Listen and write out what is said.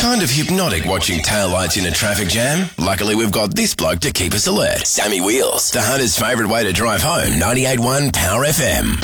kind of hypnotic watching taillights in a traffic jam. Luckily, we've got this bloke to keep us alert. Sammy Wheels, the hunter's favourite way to drive home. 98.1 Power FM.